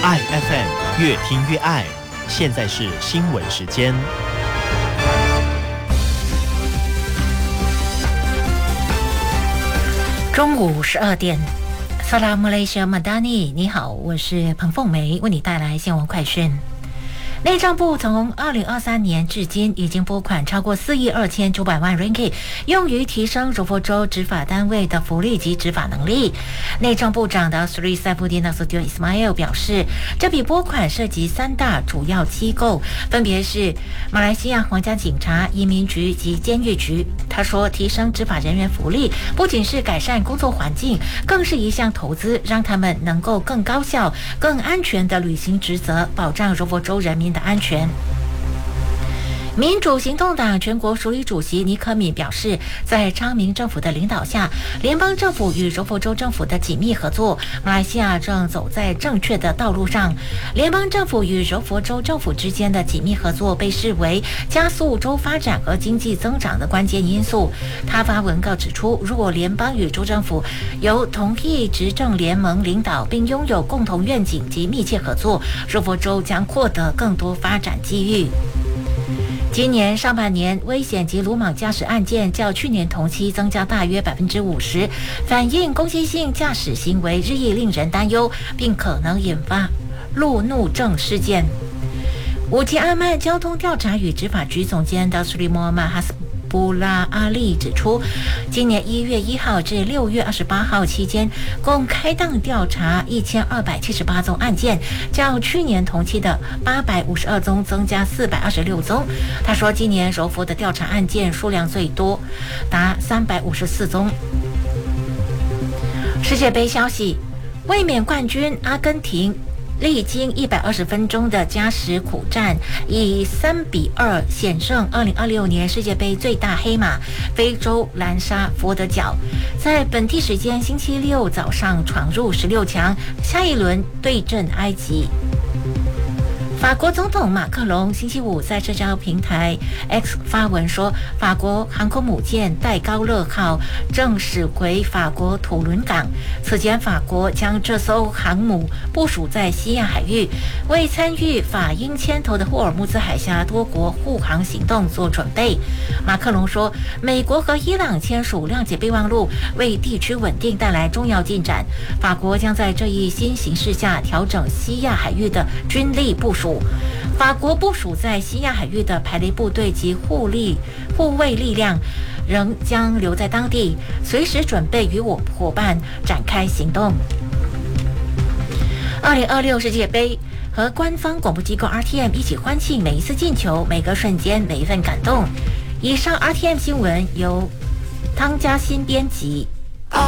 爱 FM 越听越爱，现在是新闻时间。 中午12点，萨拉姆雷西亚马达尼，你好，我是彭凤梅，为你带来新闻快讯。内政部从2023年至今已经拨款超过4亿2900万 ringgit， 用于提升柔佛州执法单位的福利及执法能力。内政部长的 Sri Saifuddin Nasution Ismail 表示，这笔拨款涉及3大主要机构，分别是马来西亚皇家警察、移民局及监狱局。他说，提升执法人员福利不仅是改善工作环境，更是一项投资，让他们能够更高效、更安全地履行职责，保障柔佛州人民的安全。民主行动党全国署理主席尼可米表示，在昌明政府的领导下，联邦政府与柔佛州政府的紧密合作，马来西亚正走在正确的道路上。联邦政府与柔佛州政府之间的紧密合作被视为加速州发展和经济增长的关键因素。他发文告指出，如果联邦与州政府由同一执政联盟领导，并拥有共同愿景及密切合作，柔佛州将获得更多发展机遇。今年上半年，危险及鲁莽驾驶案件较去年同期增加大约50%，反映攻击性驾驶行为日益令人担忧，并可能引发路怒症事件。武吉阿曼交通调查与执法局总监达苏里莫曼哈斯布拉阿利指出，今年1月1号至6月28号期间，共开档调查1278宗案件，较去年同期的852宗增加426宗。他说，今年柔佛的调查案件数量最多，达354宗。世界杯消息，卫冕冠军阿根廷历经120分钟的加时苦战，以3-2险胜2026年世界杯最大黑马非洲蓝鲨佛得角，在本地时间星期六早上闯入16强，下一轮对阵埃及。法国总统马克龙星期五在社交平台 X 发文说，法国航空母舰戴高乐号正驶回法国土伦港。此前，法国将这艘航母部署在西亚海域，为参与法英牵头的霍尔木兹海峡多国护航行动做准备。马克龙说，美国和伊朗签署谅解备忘录，为地区稳定带来重要进展。法国将在这一新形势下调整西亚海域的军力部署。法国部署在西亚海域的排雷部队及护卫力量仍将留在当地，随时准备与伙伴展开行动。2026世界杯和官方广播机构 RTM 一起欢庆每一次进球、每个瞬间、每一份感动。以上 RTM 新闻由汤嘉欣编辑，